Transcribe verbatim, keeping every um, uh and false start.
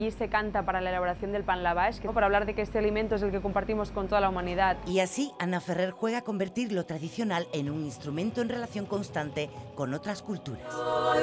Y se canta para la elaboración del pan lavash, para hablar de que este alimento es el que compartimos con toda la humanidad. Y así, Ana Ferrer juega a convertir lo tradicional en un instrumento en relación constante con otras culturas.